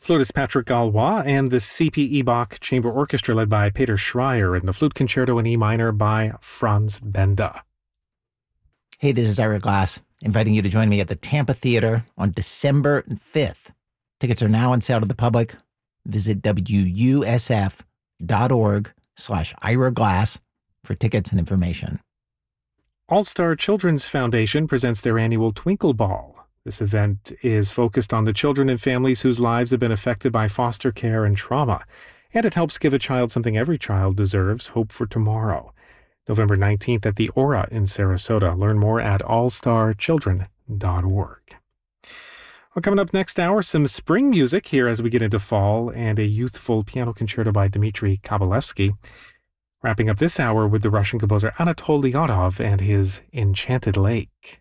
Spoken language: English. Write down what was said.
Flutist Patrick Galois and the C.P. Ebach Chamber Orchestra led by Peter Schreier and the Flute Concerto in E minor by Franz Benda. Hey, this is Ira Glass, inviting you to join me at the Tampa Theater on December 5th. Tickets are now on sale to the public. Visit wusf.org/Ira Glass for tickets and information. All Star Children's Foundation presents their annual Twinkle Ball. This event is focused on the children and families whose lives have been affected by foster care and trauma, and it helps give a child something every child deserves, hope for tomorrow. November 19th at the Aura in Sarasota. Learn more at allstarchildren.org. Well, coming up next hour, some spring music here as we get into fall and a youthful piano concerto by Dmitri Kabalevsky. Wrapping up this hour with the Russian composer Anatoly Yotov and his Enchanted Lake.